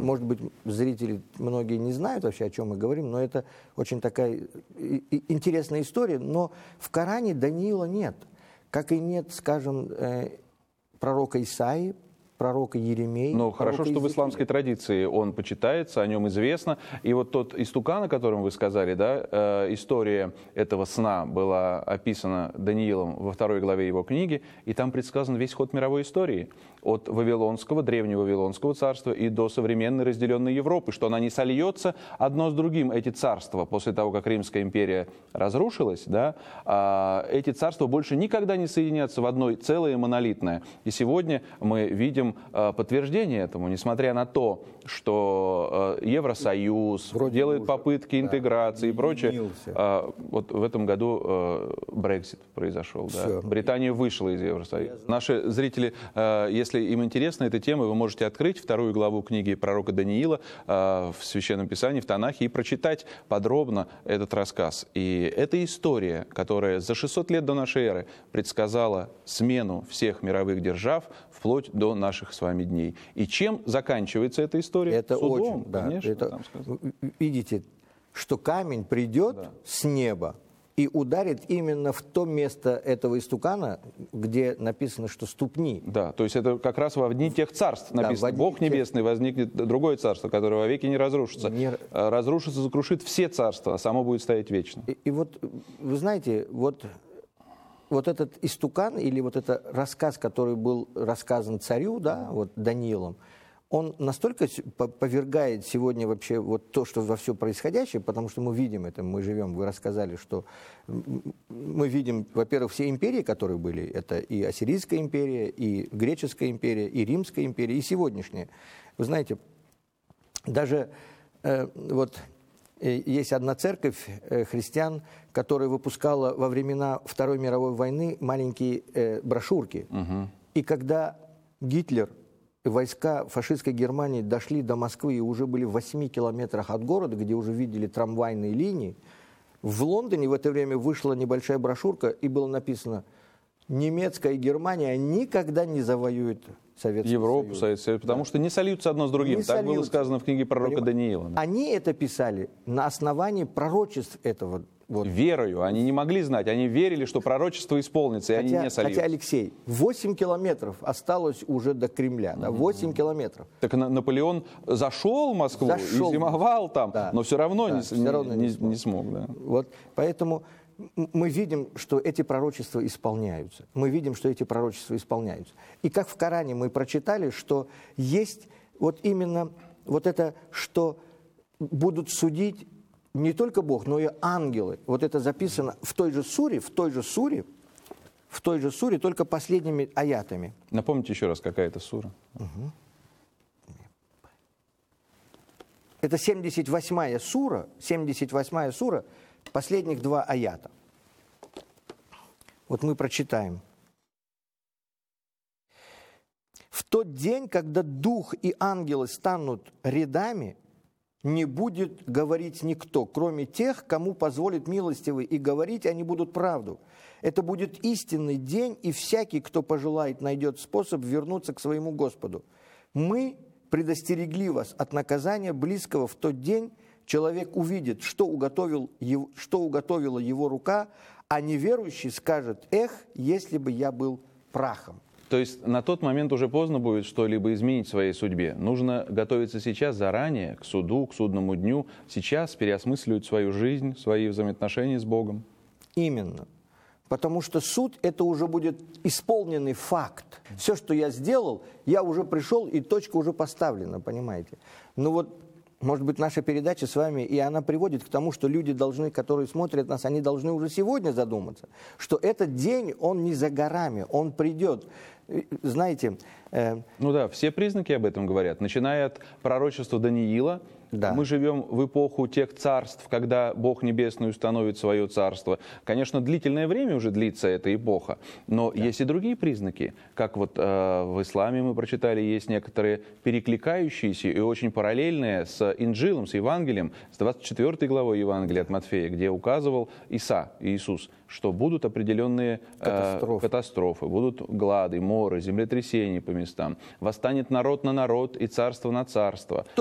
может быть, зрители многие не знают вообще, о чем мы говорим, но это очень такая интересная история. Но в Коране Даниила нет. Как и нет, скажем, пророка Исаии, пророка Еремеи. Ну, хорошо, что в исламской традиции он почитается, о нем известно. И вот тот истукан, о котором вы сказали, да, история этого сна была описана Даниилом во 2 главе его книги, и там предсказан весь ход мировой истории. От Вавилонского, древнего Вавилонского царства и до современной разделенной Европы, что она не сольется одно с другим, эти царства, после того, как Римская империя разрушилась, да, эти царства больше никогда не соединятся в одно целое монолитное. И сегодня мы видим подтверждение этому, несмотря на то, что Евросоюз делает попытки интеграции и прочее. Вот в этом году Брексит произошел. Да. Британия вышла из Евросоюза. Наши зрители, если им интересна эта тема, вы можете открыть 2 главу книги пророка Даниила в Священном Писании, в Танахе, и прочитать подробно этот рассказ. И эта история, которая за 600 лет до нашей эры предсказала смену всех мировых держав вплоть до наших с вами дней. И чем заканчивается эта история? Это судом, очень, да. конечно. Это, видите, что камень придет с неба и ударит именно в то место этого истукана, где написано, что ступни. Да, то есть это как раз во дни тех царств написано. Да, Бог небесный, возникнет другое царство, которое вовеки не разрушится. Разрушится, закрушит все царства, а само будет стоять вечно. И вот, вы знаете, вот этот истукан, или вот этот рассказ, который был рассказан царю, да, вот Даниилом, он настолько повергает сегодня вообще вот то, что во все происходящее, потому что мы видим это, мы живем, вы рассказали, что мы видим, во-первых, все империи, которые были, это и Ассирийская империя, и Греческая империя, и Римская империя, и сегодняшняя. Вы знаете, даже вот есть одна церковь христиан, которая выпускала во времена Второй мировой войны маленькие брошюрки. И когда Гитлер, войска фашистской Германии дошли до Москвы и уже были в 8 километрах от города, где уже видели трамвайные линии, в Лондоне в это время вышла небольшая брошюрка, и было написано: немецкая Германия никогда не завоюет Советский Европу, Союз, потому что не сольются одно с другим. Не так сольются. Было сказано в книге пророка Даниила. Они это писали на основании пророчеств этого. Вот. Верою. Они не могли знать. Они верили, что пророчество исполнится, и они не сольются. Хотя, Алексей, 8 километров осталось уже до Кремля. Да, 8 километров. Так Наполеон зашел в Москву и зимовал там, да, но все равно, не смог. Да. Вот, поэтому мы видим, что эти пророчества исполняются. Мы видим, что эти пророчества исполняются. И как в Коране мы прочитали, что есть вот именно вот это, что будут судить не только Бог, но и ангелы. Вот это записано в той же суре, только последними аятами. Напомните еще раз, какая это сура. Это 78-я сура, последних 2 аята. Вот мы прочитаем. В тот день, когда дух и ангелы станут рядами, не будет говорить никто, кроме тех, кому позволит милостивый, и говорить они будут правду. Это будет истинный день, и всякий, кто пожелает, найдет способ вернуться к своему Господу. Мы предостерегли вас от наказания близкого в тот день. Человек увидит, что уготовила его рука, а неверующий скажет: «Эх, если бы я был прахом». То есть на тот момент уже поздно будет что-либо изменить в своей судьбе. Нужно готовиться сейчас заранее к суду, к судному дню. Сейчас переосмысливать свою жизнь, свои взаимоотношения с Богом. Именно. Потому что суд – это уже будет исполненный факт. Все, что я сделал, я уже пришел, и точка уже поставлена, понимаете. Ну вот, может быть, наша передача с вами, и она приводит к тому, что люди должны, которые смотрят нас, они должны уже сегодня задуматься, что этот день, он не за горами, он придет. Знаете... Ну да, все признаки об этом говорят. Начиная от пророчества Даниила, да. Мы живем в эпоху тех царств, когда Бог Небесный установит свое царство. Конечно, длительное время уже длится эта эпоха, но да. Есть и другие признаки. Как вот в исламе мы прочитали, есть некоторые перекликающиеся и очень параллельные с Инджилом, с Евангелием, с 24 главой Евангелия от Матфея, где указывал Иисус, что будут определенные катастрофы, будут глады, моры, землетрясения по местам, восстанет народ на народ и царство на царство.